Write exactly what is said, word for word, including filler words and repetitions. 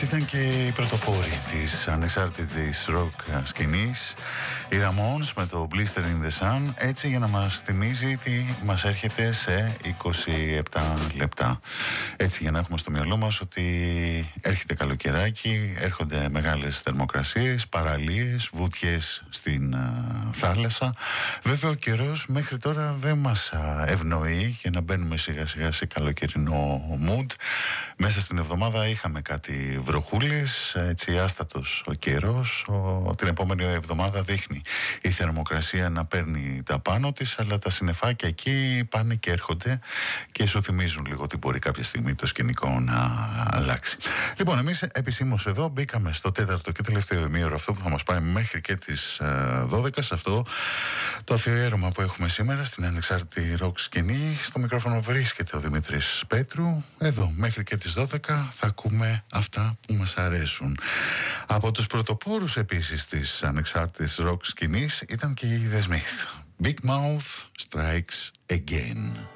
ήταν και οι πρωτοπόροι της ανεξάρτητης ροκ σκηνής, οι Ramones με το Blister in the Sun, έτσι για να μας θυμίζει τι μας έρχεται σε είκοσι επτά λεπτά. Έτσι για να έχουμε στο μυαλό μας ότι έρχεται καλοκαιράκι, έρχονται μεγάλες θερμοκρασίες, παραλίες, βούτιες στην uh, θάλασσα. Βέβαια ο καιρός μέχρι τώρα δεν μας uh, ευνοεί για να μπαίνουμε σιγά σιγά σε καλοκαιρινό mood. Μέσα στην εβδομάδα είχαμε κάτι βροχούλες, έτσι άστατος ο καιρός. Ο, την επόμενη εβδομάδα δείχνει η θερμοκρασία να παίρνει τα πάνω της, αλλά τα συννεφάκια εκεί πάνε και έρχονται και σου θυμίζουν λίγο ότι μπορεί κάποια στιγμή το σκηνικό να αλλάξει. Λοιπόν, εμείς επισήμως εδώ μπήκαμε στο τέταρτο και τελευταίο ημίωρο, αυτό που θα μας πάει μέχρι και τις δώδεκα, σε αυτό το αφιέρωμα που έχουμε σήμερα στην ανεξάρτητη ροκ σκηνή. Στο μικρόφωνο βρίσκεται ο Δημήτρης Πέτρου. Εδώ μέχρι και τις δώδεκα θα ακούμε αυτά που μας αρέσουν. Από τους πρωτοπόρους επίσης της ανεξάρτητης ροκ σκηνής ήταν και η The Smiths. Big Mouth Strikes Again.